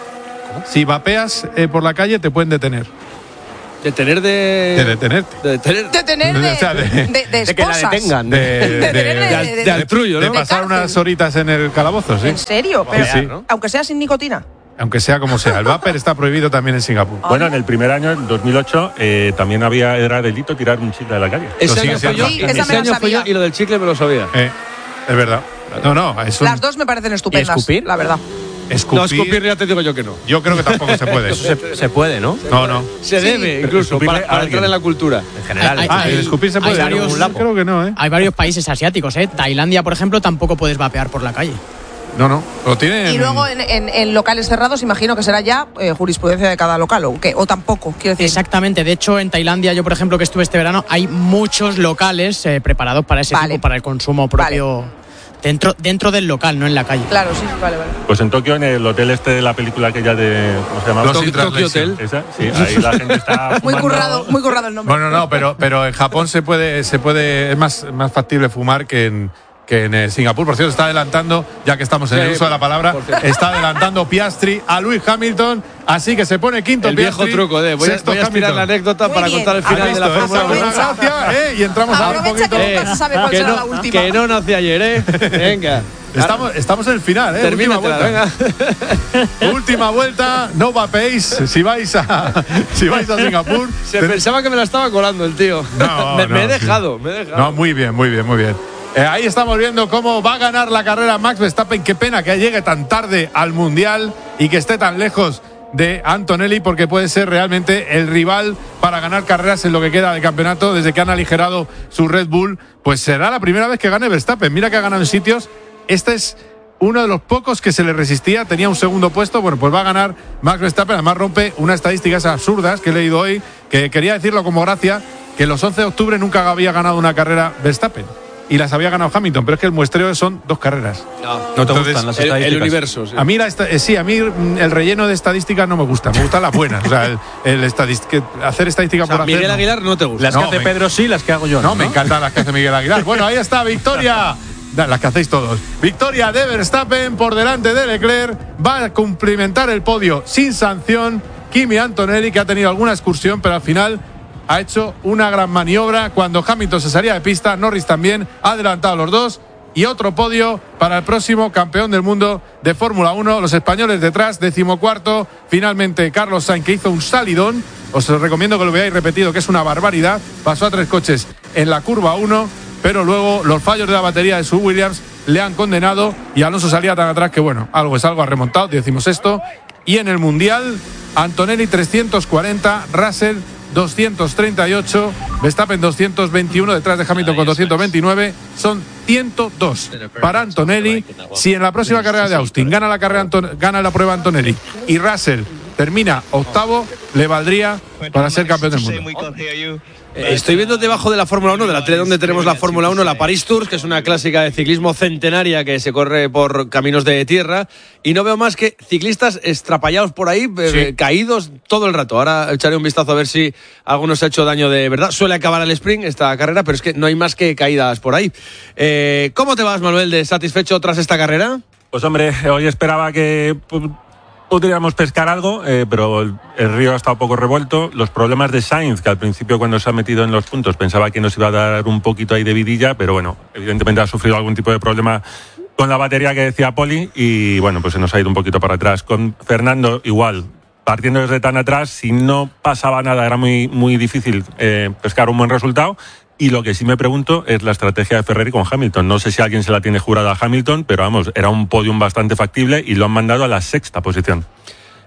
Si vapeas eh, por la calle te pueden detener. Detener de. De detenerte. De detener. Detener de, O sea, de- de, de De que la esposas. detengan. De, de, Detener de- de- de- de altrullo, de ¿no? pasar De cárcel. unas horitas en el calabozo, sí. ¿En serio? Pero, Sí, sí. aunque sea sin nicotina. Aunque sea como sea. El vapor está prohibido también en Singapur. Bueno, en el primer año, en dos mil ocho, eh, también había, era delito tirar un chicle de la calle. Ese sigue año fue siendo. yo, Sí, esa ese me la año fue yo sabía. y lo del chicle me lo sabía. Eh, es verdad. No, no, es un Las dos me parecen estupendas, escupir? la verdad. escupir. No, escupir ya te digo yo que no. Yo creo que tampoco se puede. Eso se, se puede, ¿no? No, no. Se Sí. debe, incluso, Escupir para, a para alguien. entrar en la cultura. En general. Hay- Ah, hay- el escupir se hay puede. varios- Yo creo que no, ¿eh? Hay varios países asiáticos, ¿eh? Tailandia, por ejemplo, tampoco puedes vapear por la calle. No, no. Lo tienen. Y luego en, en- en locales cerrados, imagino que será ya eh, jurisprudencia de cada local, o, qué, o tampoco, quiero decir. Exactamente. De hecho, en Tailandia, yo, por ejemplo, que estuve este verano, hay muchos locales eh, preparados para ese Vale. tipo, para el consumo propio dentro, dentro del local, no en la calle. Claro, sí, vale, vale. Pues en Tokio, en el hotel este de la película aquella de. ¿Cómo se llama? Los Tokyo, in Translation. Hotel. Esa, sí, ahí la gente está. Muy fumando. currado, muy currado el nombre. Bueno, no, pero, pero en Japón se puede, se puede, es más, más factible fumar que en, que en eh, Singapur. Por cierto, está adelantando, ya que estamos en Sí, el uso de la palabra, por cierto. está adelantando Piastri a Lewis Hamilton, así que se pone quinto El viejo Piastri, truco de voy a, sexto voy a estirar Hamilton. la anécdota Muy para bien. contar el ¿Has final de la visto? Fórmula Esa uno. buena gracia, ¿eh? Y entramos a un Aprovecha poquito. que nunca se sabe cuál que, será no, la última. que no nací ayer, ¿eh? Venga. Estamos, estamos en el final, ¿eh? Termina, Última venga. vuelta. Última vuelta, no vapeéis si vais a, si vais a Singapur. Se pensaba que me la estaba colando el tío. No, me, me he no, sí. dejado, me he dejado. No, muy bien, muy bien, muy bien. Eh, ahí estamos viendo cómo va a ganar la carrera Max Verstappen. Qué pena que llegue tan tarde al Mundial y que esté tan lejos de Antonelli, porque puede ser realmente el rival para ganar carreras en lo que queda del campeonato desde que han aligerado su Red Bull. Pues será la primera vez que gane Verstappen. Mira que ha ganado en sitios. Este es uno de los pocos que se le resistía, tenía un segundo puesto. Bueno, pues va a ganar Max Verstappen. Además rompe unas estadísticas absurdas que he leído hoy, que quería decirlo como gracia, que el once de octubre nunca había ganado una carrera Verstappen y las había ganado Hamilton, pero es que el muestreo son dos carreras. No, No te gustan las el, estadísticas. el universo, sí. A mí, la esta- eh, sí, a mí mm, el relleno de estadísticas no me gusta, me gustan las buenas. O sea, el, el estadis- que hacer estadística O sea, por hacer. Miguel no. Aguilar no te gusta. Las que hace Pedro sí, las que hago yo. No, me encantan las que hace Miguel Aguilar. Bueno, ahí está, victoria. Da, Las que hacéis todos. Victoria de Verstappen por delante de Leclerc. Va a cumplimentar el podio sin sanción. Kimi Antonelli, que ha tenido alguna excursión, pero al final ha hecho una gran maniobra. Cuando Hamilton se salía de pista, Norris también ha adelantado a los dos. Y otro podio para el próximo campeón del mundo de Fórmula uno. Los españoles detrás, decimocuarto. Finalmente Carlos Sainz, que hizo un salidón. Os recomiendo que lo veáis repetido, que es una barbaridad. Pasó a tres coches en la curva uno, pero luego los fallos de la batería de su Williams le han condenado y Alonso salía tan atrás que, bueno, algo es algo, ha remontado, decimosexto. Y en el Mundial, Antonelli trescientos cuarenta, Russell doscientos treinta y ocho, Verstappen doscientos veintiuno, detrás de Hamilton con doscientos veintinueve, son ciento dos para Antonelli. Si en la próxima carrera de Austin gana la, carrera Anton- gana la prueba Antonelli y Russell termina octavo, le valdría para ser campeón del mundo. Eh, Estoy viendo debajo de la Fórmula uno, de la tele donde tenemos la Fórmula uno, la Paris Tours, que es una clásica de ciclismo centenaria que se corre por caminos de tierra, y no veo más que ciclistas estrapallados por ahí, eh, Sí. caídos todo el rato. Ahora echaré un vistazo a ver si alguno se ha hecho daño de verdad. Suele acabar el sprint esta carrera, pero es que no hay más que caídas por ahí. Eh, ¿Cómo te vas, Manuel, de satisfecho tras esta carrera? Pues hombre, hoy esperaba que pu- pudiéramos pescar algo, eh, pero el, el río ha estado poco revuelto. Los problemas de Sainz, que al principio cuando se ha metido en los puntos pensaba que nos iba a dar un poquito ahí de vidilla, pero bueno, evidentemente ha sufrido algún tipo de problema con la batería que decía Poli y bueno, pues se nos ha ido un poquito para atrás. Con Fernando igual, partiendo desde tan atrás, si no pasaba nada era muy, muy difícil eh, pescar un buen resultado. Y lo que sí me pregunto es la estrategia de Ferrari con Hamilton. No sé si alguien se la tiene jurada a Hamilton, pero vamos, era un podium bastante factible y lo han mandado a la sexta posición.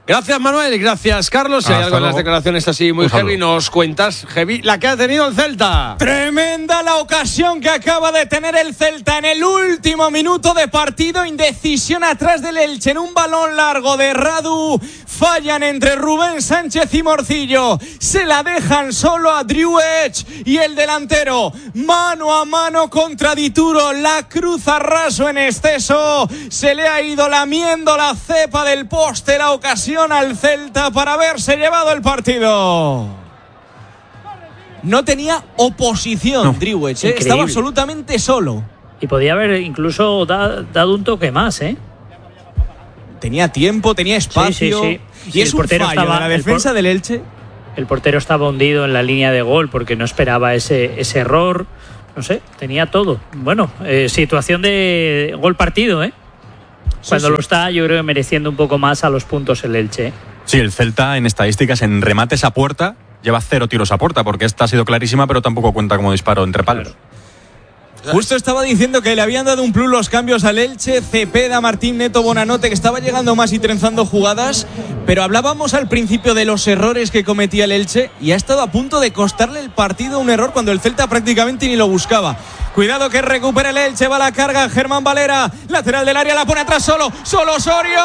Gracias, Manuel, y gracias, Carlos. Si hay algo en las declaraciones así muy heavy, nos cuentas, heavy, la que ha tenido el Celta. Tremenda la ocasión que acaba de tener el Celta en el último minuto de partido. Indecisión atrás del Elche en un balón largo de Radu. Fallan entre Rubén Sánchez y Morcillo. Se la dejan solo a Drew Edge y el delantero. Mano a mano contra Dituro. La cruz a raso en exceso. Se le ha ido lamiendo la cepa del poste la ocasión al Celta para haberse llevado el partido. No tenía oposición, no. Drew Edge, ¿eh? Estaba absolutamente solo. Y podía haber incluso da, dado un toque más, ¿eh? Tenía tiempo, tenía espacio. Sí, sí, sí. Y sí, es un fallo estaba, de la defensa por, del Elche. El portero estaba hundido en la línea de gol porque no esperaba ese, ese error. No sé, tenía todo. Bueno, eh, situación de gol partido, ¿eh? Cuando sí, sí. lo está, yo creo que mereciendo un poco más a los puntos el Elche. Sí, el Celta en estadísticas, en remates a puerta, lleva cero tiros a puerta, porque esta ha sido clarísima, pero tampoco cuenta como disparo entre palos. Claro. Justo estaba diciendo que le habían dado un plus los cambios al Elche, Cepeda, Martín Neto, Bonanote, que estaba llegando más y trenzando jugadas, pero hablábamos al principio de los errores que cometía el Elche y ha estado a punto de costarle el partido un error cuando el Celta prácticamente ni lo buscaba. Cuidado que recupera el Elche, va la carga Germán Valera, lateral del área, la pone atrás solo, solo Osorio,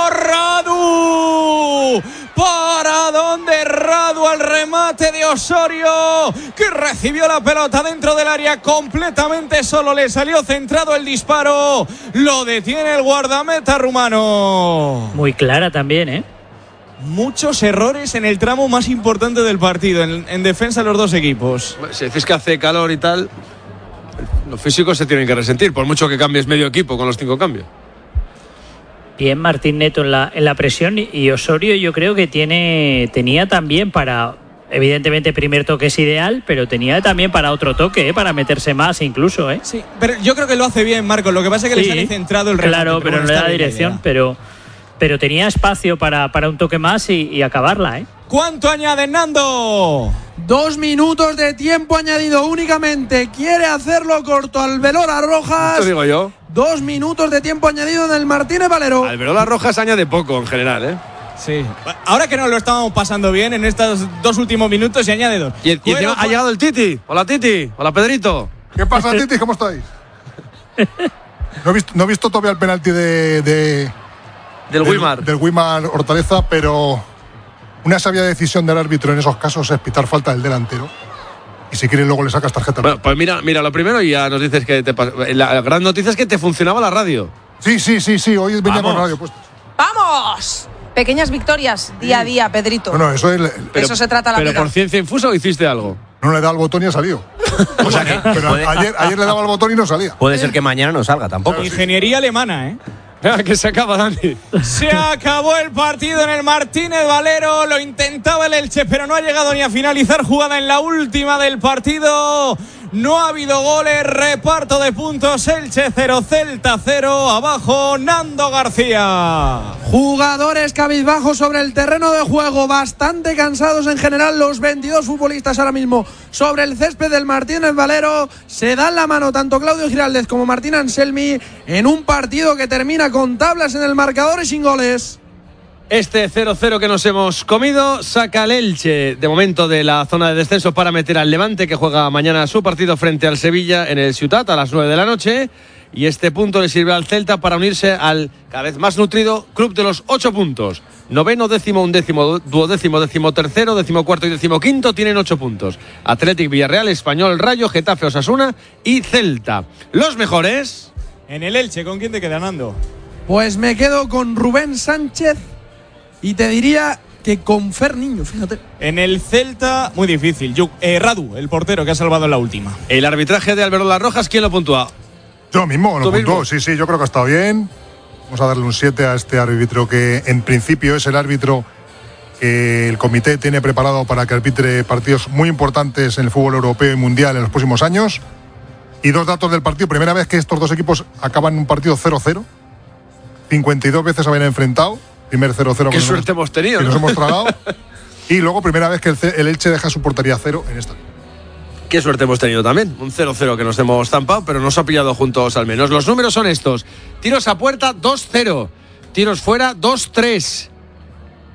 Radu, para donde Radu al remate de Osorio, que recibió la pelota dentro del área completamente solo, le salió centrado el disparo, lo detiene el guardameta rumano. Muy clara también, ¿eh? Muchos errores en el tramo más importante del partido, en, en defensa de los dos equipos. Si decís que hace calor y tal, los físicos se tienen que resentir, por mucho que cambies medio equipo con los cinco cambios. Bien Martín Neto en la, en la presión, y Osorio yo creo que tiene tenía también para, evidentemente primer toque es ideal, pero tenía también para otro toque, ¿eh? Para meterse más incluso, ¿eh? Sí, pero yo creo que lo hace bien, Marcos, lo que pasa es que sí, le sale centrado el remate. Claro, pero, pero no le da dirección, pero, pero tenía espacio para, para un toque más y, y acabarla, ¿eh? ¿Cuánto añade Nando? Dos minutos de tiempo añadido únicamente. Quiere hacerlo corto Alberola Rojas. Esto digo yo. Dos minutos de tiempo añadido en el Martínez Valero. Alberola Rojas añade poco en general, ¿eh? Sí. Ahora que nos lo estábamos pasando bien en estos dos últimos minutos y añade dos. Y, y encima ha llegado el Titi. Hola Titi. Hola Pedrito. ¿Qué pasa Titi? ¿Cómo estáis? No he visto, no he visto todavía el penalti de, de del Wimar. Del Wimar Hortaleza, pero una sabia decisión del árbitro en esos casos es pitar falta del delantero. Y si quieres luego le sacas tarjeta. Bueno, pues mira, mira lo primero y ya nos dices que te pasa. La gran noticia es que te funcionaba la radio. Sí, sí, sí, sí. Hoy venía con radio puesta. ¡Vamos! Pequeñas victorias día a día, Pedrito. Bueno, eso es. Pero, eso se trata la pero vida. ¿Pero por ciencia infusa o hiciste algo? No le da al botón y ha salido. O sea que, pero ayer, ayer le daba al botón y no salía. Puede ser que mañana no salga tampoco. Ingeniería alemana, ¿eh? Que se acaba, Dani. Se acabó el partido en el Martínez Valero. Lo intentaba el Elche, pero no ha llegado ni a finalizar jugada en la última del partido. No ha habido goles. Reparto de puntos. Elche cero, Celta cero. Abajo Nando García. Jugadores cabizbajos sobre el terreno de juego. Bastante cansados en general los veintidós futbolistas ahora mismo sobre el césped del Martínez Valero. Se dan la mano tanto Claudio Giraldez como Martín Anselmi en un partido que termina con tablas en el marcador y sin goles. Este cero cero que nos hemos comido saca al Elche de momento de la zona de descenso para meter al Levante, que juega mañana su partido frente al Sevilla en el Ciutat a las nueve de la noche. Y este punto le sirve al Celta para unirse al cada vez más nutrido club de los ocho puntos. Noveno, décimo, undécimo, duodécimo, décimo tercero, décimo cuarto y décimo quinto tienen ocho puntos. Athletic, Villarreal, Español, Rayo, Getafe, Osasuna y Celta. Los mejores en el Elche. ¿Con quién te queda, Nando? Pues me quedo con Rubén Sánchez y te diría que con Fer Niño, fíjate. En el Celta, muy difícil. Yo, eh, Radu, el portero que ha salvado en la última. El arbitraje de Alberola Rojas, ¿quién lo puntúa? Yo mismo, lo puntuó. Mismo? Sí, sí, yo creo que ha estado bien. Vamos a darle un siete a este árbitro que en principio es el árbitro que el comité tiene preparado para que arbitre partidos muy importantes en el fútbol europeo y mundial en los próximos años. Y dos datos del partido. Primera vez que estos dos equipos acaban un partido cero cero. cincuenta y dos veces habían enfrentado. Primer cero cero. Qué suerte hemos, hemos tenido, que ¿no? nos hemos tragado. Y luego primera vez que el, el Elche deja su portería cero en esta. Qué suerte hemos tenido también. Un cero cero que nos hemos zampado, pero nos ha pillado juntos al menos. Los números son estos. Tiros a puerta, dos cero. Tiros fuera, dos tres.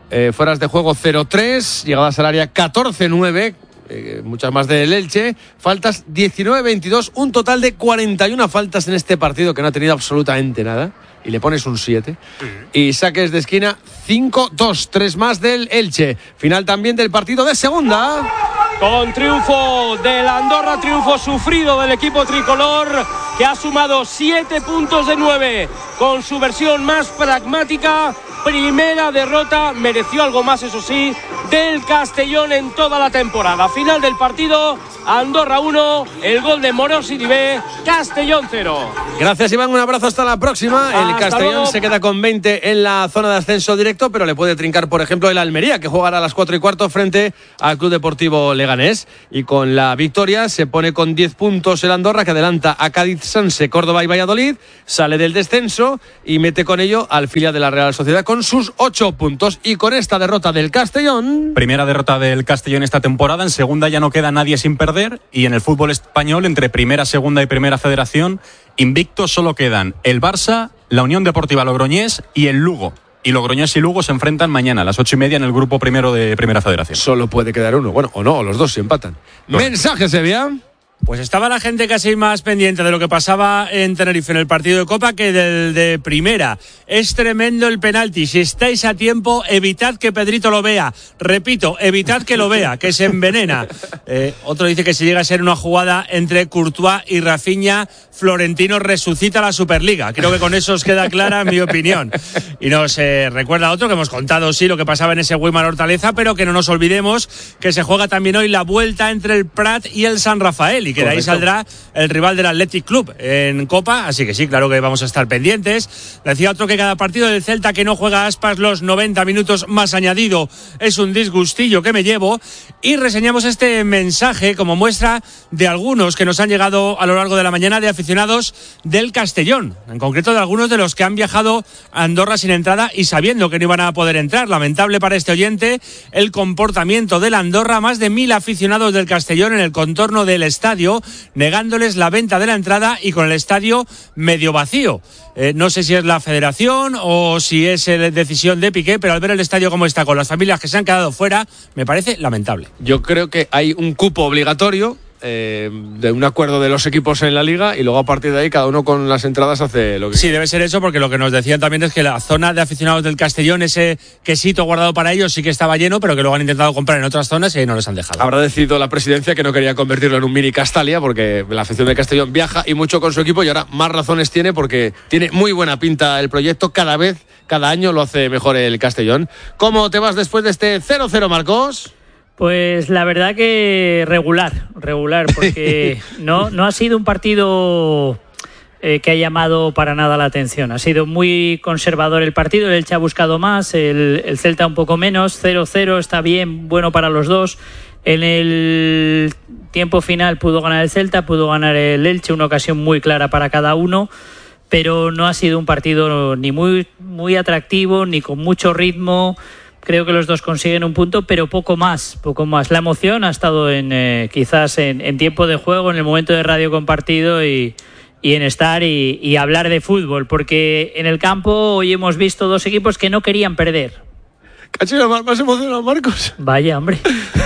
Eh, fueras de juego cero tres, llegadas al área catorce nueve, eh, muchas más del Elche, faltas diecinueve veintidós, un total de cuarenta y una faltas en este partido que no ha tenido absolutamente nada, y le pones un siete. Y saques de esquina cinco dos, tres más del Elche. Final también del partido de segunda. Con triunfo del Andorra, triunfo sufrido del equipo tricolor, que ha sumado siete puntos de nueve con su versión más pragmática. Primera derrota, mereció algo más, eso sí, del Castellón en toda la temporada. Final del partido, Andorra uno, el gol de Morós y Dibé, Castellón cero. Gracias, Iván, un abrazo, hasta la próxima. El Hasta Castellón luego. se queda con veinte en la zona de ascenso directo, pero le puede trincar, por ejemplo, el Almería, que jugará a las cuatro y cuarto frente al Club Deportivo Leganés. Y con la victoria se pone con diez puntos el Andorra, que adelanta a Cádiz, Sanse, Córdoba y Valladolid, sale del descenso y mete con ello al filial de la Real Sociedad con sus ocho puntos. Y con esta derrota del Castellón... Primera derrota del Castellón esta temporada, en segunda ya no queda nadie sin perder, y en el fútbol español, entre primera, segunda y primera federación, invictos solo quedan el Barça, la Unión Deportiva Logroñés y el Lugo. Y Logroñés y Lugo se enfrentan mañana a las ocho y media en el grupo primero de Primera Federación. Solo puede quedar uno, bueno, o no, o los dos se empatan. No. Mensaje, Sevilla. Pues estaba la gente casi más pendiente de lo que pasaba en Tenerife en el partido de Copa que del de Primera. Es tremendo el penalti. Si estáis a tiempo, evitad que Pedrito lo vea. Repito, evitad que lo vea, que se envenena. Eh, otro dice que si llega a ser una jugada entre Courtois y Rafinha, Florentino resucita la Superliga. Creo que con eso os queda clara mi opinión. Y nos eh, recuerda otro que hemos contado, sí, lo que pasaba en ese Weimar Hortaleza, pero que no nos olvidemos que se juega también hoy la vuelta entre el Prat y el San Rafael, y que de ahí saldrá el rival del Athletic Club en Copa, así que sí, claro que vamos a estar pendientes. Decía otro que cada partido del Celta que no juega Aspas los noventa minutos más añadido es un disgustillo que me llevo, y reseñamos este mensaje como muestra de algunos que nos han llegado a lo largo de la mañana de aficionados del Castellón, en concreto de algunos de los que han viajado a Andorra sin entrada y sabiendo que no iban a poder entrar. Lamentable para este oyente el comportamiento del Andorra, más de mil aficionados del Castellón en el contorno del estadio, negándoles la venta de la entrada y con el estadio medio vacío. Eh, no sé si es la federación o si es eh, decisión de Piqué, pero al ver el estadio como está, con las familias que se han quedado fuera, me parece lamentable. Yo creo que hay un cupo obligatorio eh, de un acuerdo de los equipos en la liga, y luego a partir de ahí cada uno con las entradas hace lo que sí, debe ser eso, porque lo que nos decían también es que la zona de aficionados del Castellón, ese quesito guardado para ellos, sí que estaba lleno, pero que luego han intentado comprar en otras zonas y ahí no les han dejado. Habrá decidido la presidencia que no quería convertirlo en un mini Castalia, porque la afición del Castellón viaja y mucho con su equipo, y ahora más razones tiene, porque tiene muy buena pinta el proyecto. Cada vez, cada año lo hace mejor el Castellón. ¿Cómo te vas después de este cero cero, Marcos? Pues la verdad que regular, regular, porque no, no ha sido un partido eh, que ha llamado para nada la atención. Ha sido muy conservador el partido, el Elche ha buscado más, el, el Celta un poco menos. Cero cero está bien, bueno para los dos. En el tiempo final pudo ganar el Celta, pudo ganar el Elche, una ocasión muy clara para cada uno, pero no ha sido un partido ni muy, muy atractivo, ni con mucho ritmo. Creo que los dos consiguen un punto, pero poco más, poco más. La emoción ha estado en eh, quizás en, en tiempo de juego, en el momento de radio compartido y, y en estar y, y hablar de fútbol, porque en el campo hoy hemos visto dos equipos que no querían perder. Cachino, más emocionado, Marcos. Vaya, hombre.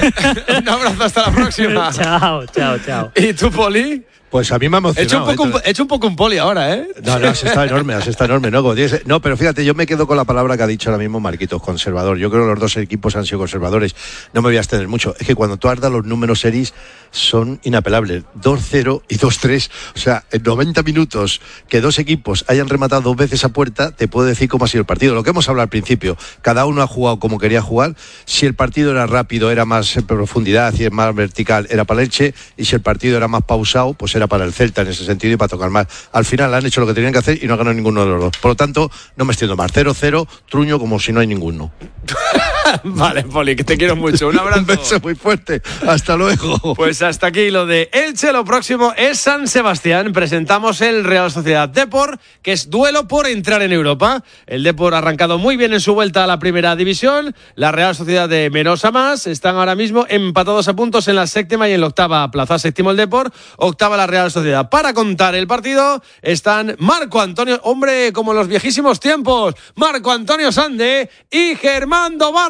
Un abrazo, hasta la próxima. Chao, chao, chao. ¿Y tú, Poli? Pues a mí me ha emocionado. He hecho un poco, un, he hecho un, poco un poli ahora, ¿eh? No, no, has estado enorme, has estado enorme. No, no, pero fíjate, yo me quedo con la palabra que ha dicho ahora mismo Marquitos, conservador. Yo creo que los dos equipos han sido conservadores. No me voy a extender mucho. Es que cuando tú has dado los números series son inapelables. dos cero y dos tres. O sea, en noventa minutos que dos equipos hayan rematado dos veces a puerta, te puedo decir cómo ha sido el partido. Lo que hemos hablado al principio, cada uno ha jugado como quería jugar. Si el partido era rápido, era más en profundidad y es más vertical, era para el Elche. Y si el partido era más pausado, pues era para el Celta en ese sentido y para tocar más. Al final han hecho lo que tenían que hacer y no ha ganado ninguno de los dos. Por lo tanto, no me extiendo más. cero cero, truño como si no hay ninguno. Vale, Poli, que te quiero mucho. Un abrazo. Un beso muy fuerte. Hasta luego. Pues hasta aquí lo de Elche. Lo próximo es San Sebastián. Presentamos el Real Sociedad Depor, que es duelo por entrar en Europa. El Depor ha arrancado muy bien en su vuelta a la primera división. La Real Sociedad de menos a más están ahora mismo empatados a puntos en la séptima y en la octava plaza. Séptimo el Depor, octava la Real Sociedad. Para contar el partido están Marco Antonio, hombre, como en los viejísimos tiempos, Marco Antonio Sande y Germán Dobar.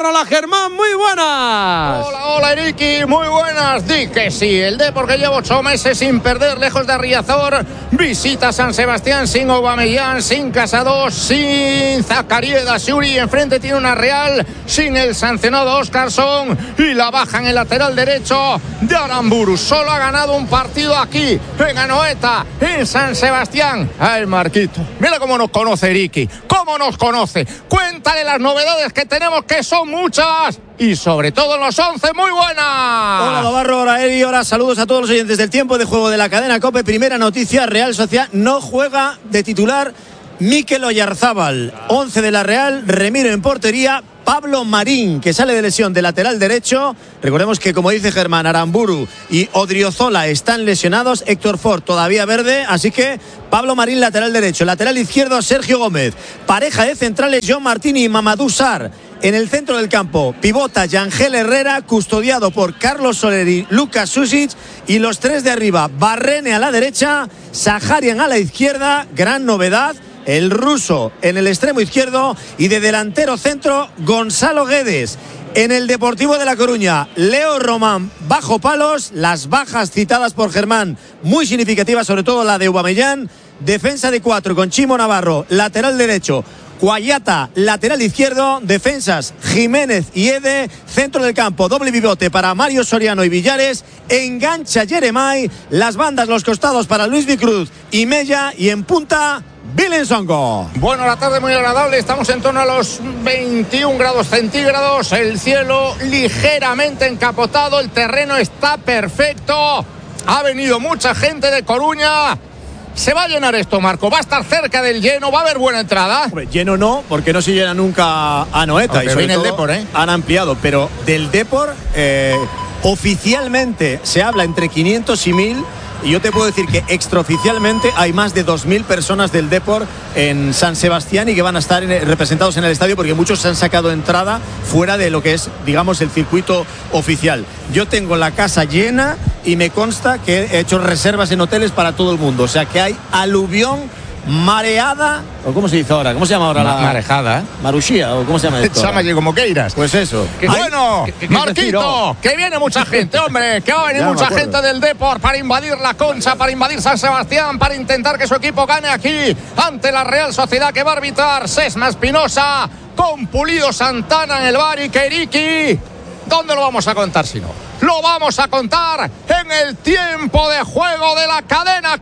Navarro. Hola, Germán, muy buenas. Hola, hola, Eriki, muy buenas. Di que sí, el Depor, que lleva ocho meses sin perder lejos de Riazor, visita San Sebastián sin Aubameyang, sin Casadós, sin Zacarieda Suri. Enfrente tiene una Real sin el sancionado Óscarson y la baja en el lateral derecho de Aramburu. Solo ha ganado un partido aquí, en Anoeta, en San Sebastián. ¡Ay, Marquito! Mira cómo nos conoce Eriki, cómo nos conoce. Cuéntale las novedades que tenemos, que son muchas. Y sobre todo en los once, muy buenas. Hola Navarro, hola Eri, hola, saludos a todos los oyentes del tiempo de juego de la cadena COPE. Primera noticia, Real Sociedad no juega de titular Mikel Oyarzábal. once de la Real, Remiro en portería, Pablo Marín, que sale de lesión de lateral derecho. Recordemos que, como dice Germán, Aramburu y Odriozola están lesionados. Héctor Ford todavía verde, así que Pablo Marín, lateral derecho. Lateral izquierdo, Sergio Gómez. Pareja de centrales, John Martín y Mamadou Sarr. En el centro del campo, pivota Yangel Herrera, custodiado por Carlos Soler y Lucas Susic. Y los tres de arriba, Barrene a la derecha, Saharian a la izquierda. Gran novedad, el ruso en el extremo izquierdo. Y de delantero centro, Gonzalo Guedes. En el Deportivo de La Coruña, Leo Román bajo palos. Las bajas citadas por Germán, muy significativas, sobre todo la de Aubameyang. Defensa de cuatro con Chimo Navarro, lateral derecho. Guayata, lateral izquierdo. Defensas, Jiménez y Ede. Centro del campo, doble pivote para Mario Soriano y Villares. Engancha Jeremai. Las bandas, los costados para Luis Vicruz y Mella. Y en punta, Willem Songo. Bueno, la tarde muy agradable. Estamos en torno a los veintiún grados centígrados. El cielo ligeramente encapotado. El terreno está perfecto. Ha venido mucha gente de Coruña. ¿Se va a llenar esto, Marco? ¿Va a estar cerca del lleno? ¿Va a haber buena entrada? Hombre, lleno no, porque no se llena nunca Anoeta. Aunque y sobre viene todo el Depor, ¿eh? Han ampliado, pero del Depor eh, oficialmente se habla entre quinientos y mil. Y yo te puedo decir que extraoficialmente hay más de dos mil personas del Depor en San Sebastián y que van a estar en, representados en el estadio, porque muchos se han sacado entrada fuera de lo que es, digamos, el circuito oficial. Yo tengo la casa llena y me consta que he hecho reservas en hoteles para todo el mundo. O sea que hay aluvión, mareada, o ¿cómo se dice ahora? ¿Cómo se llama ahora? Ma- la marejada, ¿eh? Maruxía, o ¿cómo se llama esto? Chámalle como queiras. Pues eso. Bueno, ¿Qué- qué- qué Marquito, que viene mucha gente, hombre, que va a venir Ya me mucha acuerdo. gente del Depor para invadir la Concha, para invadir San Sebastián, para intentar que su equipo gane aquí ante la Real Sociedad, que va a arbitrar Sesma Espinosa con Pulido Santana en el bar. Y que Eriki, ¿dónde lo vamos a contar si no? Lo vamos a contar en el tiempo de juego de la cadena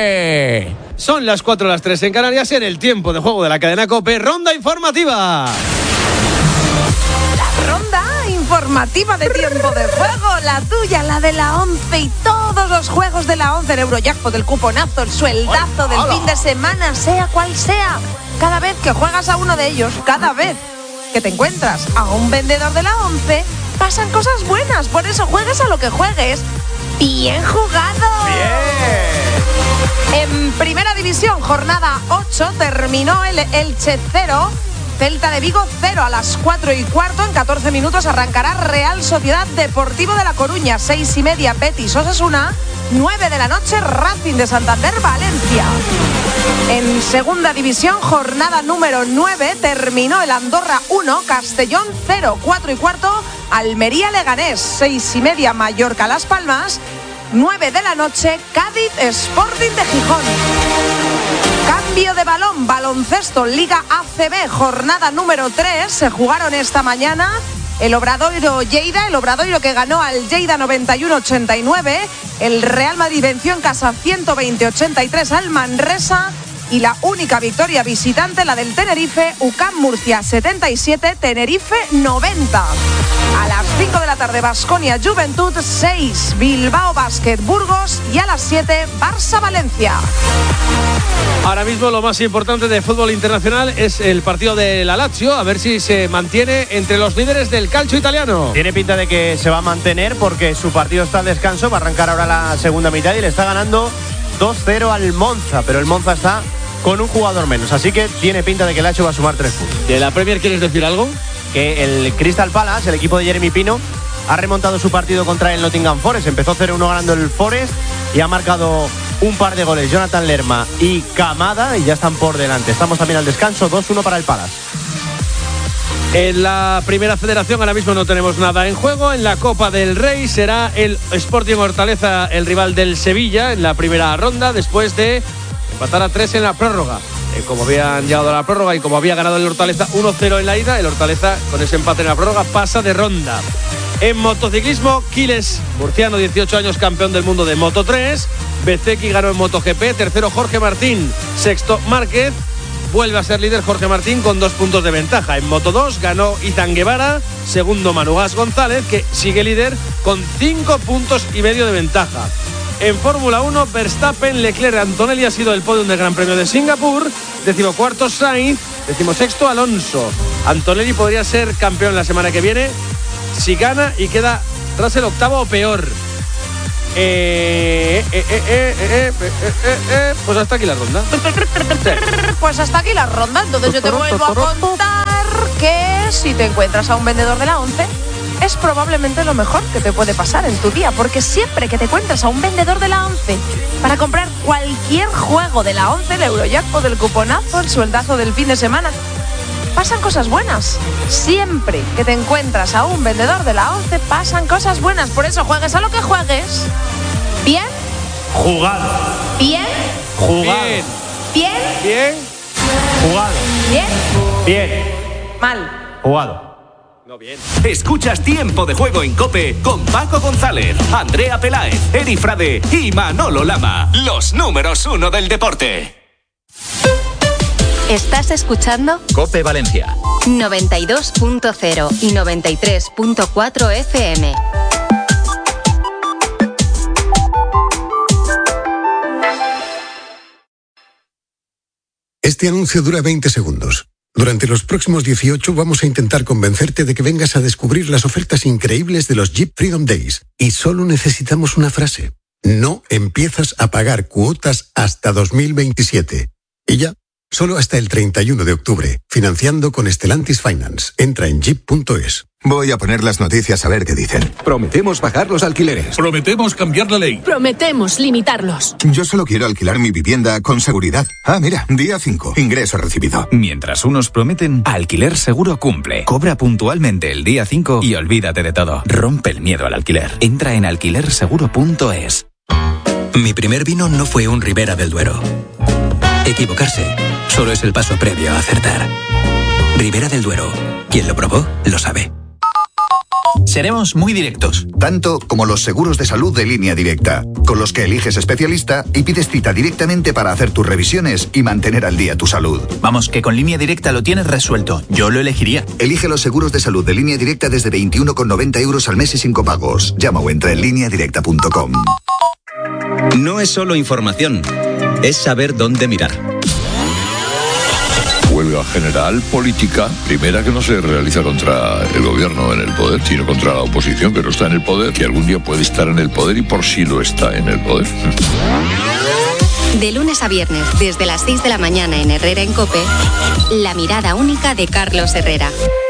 COPE. Son las cuatro, las tres en Canarias, en el tiempo de juego de la cadena COPE. Ronda informativa. La ronda informativa de tiempo de juego, la tuya, la de la once y todos los juegos de la once, el Eurojackpot, el cuponazo, el sueldazo del fin de semana, sea cual sea. Cada vez que juegas a uno de ellos, cada vez que te encuentras a un vendedor de la once, pasan cosas buenas. Por eso juegues a lo que juegues. ¡Bien jugado! En Primera División, jornada ocho, terminó el Elche cero, Celta de Vigo cero. A las cuatro y cuarto, en catorce minutos, arrancará Real Sociedad Deportivo de La Coruña. seis y media, Betis Osasuna. nueve de la noche, Racing de Santander, Valencia. En Segunda División, jornada número nueve, terminó el Andorra uno, Castellón cero. cuatro y cuarto, Almería Leganés. seis y media, Mallorca Las Palmas. nueve de la noche, Cádiz Sporting de Gijón. Cambio de balón, baloncesto, Liga A C B, jornada número tres. Se jugaron esta mañana el Obradoiro Lleida, el Obradoiro que ganó al Lleida noventa y uno a ochenta y nueve. El Real Madrid venció en casa ciento veinte a ochenta y tres al Manresa. Y la única victoria visitante, la del Tenerife, U C A M Murcia setenta y siete, Tenerife noventa. A las cinco de la tarde, Baskonia Juventud seis, Bilbao Basket Burgos, y a las siete, Barça Valencia. Ahora mismo lo más importante de fútbol internacional es el partido de la Lazio, a ver si se mantiene entre los líderes del calcio italiano. Tiene pinta de que se va a mantener porque su partido está al descanso, va a arrancar ahora la segunda mitad y le está ganando dos cero al Monza, pero el Monza está con un jugador menos, así que tiene pinta de que el Lazio va a sumar tres puntos. ¿De la Premier quieres decir algo? Que el Crystal Palace, el equipo de Jeremy Pino, ha remontado su partido contra el Nottingham Forest. Empezó cero uno ganando el Forest y ha marcado un par de goles Jonathan Lerma y Kamada y ya están por delante. Estamos también al descanso, dos uno para el Palace. En la primera federación ahora mismo no tenemos nada en juego. En la Copa del Rey será el Sporting Hortaleza el rival del Sevilla en la primera ronda, después de empatar a tres en la prórroga. Eh, como habían llegado a la prórroga y como había ganado el Hortaleza uno cero en la ida, el Hortaleza con ese empate en la prórroga pasa de ronda. En motociclismo, Quiles Murciano, dieciocho años, campeón del mundo de Moto tres. Bezeki ganó en MotoGP, tercero Jorge Martín, sexto Márquez. Vuelve a ser líder Jorge Martín con dos puntos de ventaja. En Moto dos ganó Izan Guevara, segundo Manu Gas González, que sigue líder con cinco puntos y medio de ventaja. En Fórmula uno, Verstappen, Leclerc, Antonelli ha sido el podium del Gran Premio de Singapur. Decimocuarto Sainz, decimosexto Alonso. Antonelli podría ser campeón la semana que viene si gana y queda tras el octavo o peor. Eh, eh, eh, eh, eh, eh, eh, eh, pues hasta aquí la ronda. Pues hasta aquí la ronda. Entonces yo te vuelvo a contar que si te encuentras a un vendedor de la once, es probablemente lo mejor que te puede pasar en tu día, porque siempre que te encuentras a un vendedor de la once para comprar cualquier juego de la once, el Eurojackpot, el cuponazo, el sueldazo del fin de semana, pasan cosas buenas. Siempre que te encuentras a un vendedor de la once, pasan cosas buenas. Por eso, juegues a lo que juegues. Bien. Jugado. Bien. Jugado. Bien. Bien. Jugado. Bien. Bien. Mal. Jugado. No, bien. Escuchas Tiempo de Juego en COPE con Paco González, Andrea Peláez, Eri Frade y Manolo Lama. Los números uno del deporte. ¿Estás escuchando? COPE Valencia. noventa y dos punto cero y noventa y tres punto cuatro F M. Este anuncio dura veinte segundos. Durante los próximos dieciocho vamos a intentar convencerte de que vengas a descubrir las ofertas increíbles de los Jeep Freedom Days. Y solo necesitamos una frase. No empiezas a pagar cuotas hasta dos mil veintisiete. Y ya. Solo hasta el treinta y uno de octubre, financiando con Stellantis Finance. Entra en jeep punto es. Voy a poner las noticias a ver qué dicen. Prometemos bajar los alquileres. Prometemos cambiar la ley. Prometemos limitarlos. Yo solo quiero alquilar mi vivienda con seguridad. Ah, mira, día cinco. Ingreso recibido. Mientras unos prometen, Alquiler Seguro cumple. Cobra puntualmente el día cinco y olvídate de todo. Rompe el miedo al alquiler. Entra en alquiler seguro punto es. Mi primer vino no fue un Ribera del Duero. Equivocarse solo es el paso previo a acertar. Ribera del Duero. Quien lo probó, lo sabe. Seremos muy directos. Tanto como los seguros de salud de Línea Directa, con los que eliges especialista y pides cita directamente para hacer tus revisiones y mantener al día tu salud. Vamos, que con Línea Directa lo tienes resuelto. Yo lo elegiría. Elige los seguros de salud de Línea Directa desde veintiuno con noventa euros al mes y sin copagos. Llama o entra en línea directa punto com. No es solo información, es saber dónde mirar. Huelga general política, primera que no se realiza contra el gobierno en el poder, sino contra la oposición que no está en el poder, que algún día puede estar en el poder y por si lo está en el poder. De lunes a viernes, desde las seis de la mañana en Herrera en COPE, la mirada única de Carlos Herrera.